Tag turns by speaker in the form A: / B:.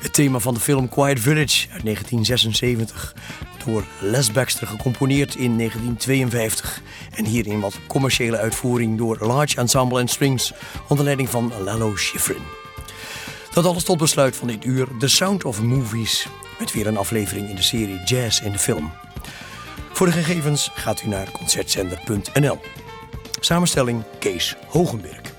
A: Het thema van de film Quiet Village uit 1976, door Les Baxter gecomponeerd in 1952. En hier in wat commerciële uitvoering door Large Ensemble and Strings onder leiding van Lalo Schifrin. Dat alles tot besluit van dit uur The Sound of Movies, met weer een aflevering in de serie Jazz in de Film. Voor de gegevens gaat u naar concertzender.nl. Samenstelling Kees Hogenberg.